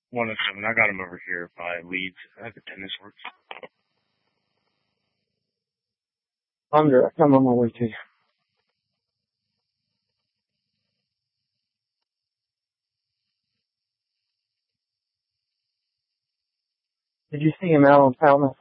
107. I got him over here by Leeds at the tennis courts. I'm on my way to you. Did you see him out on Falmouth?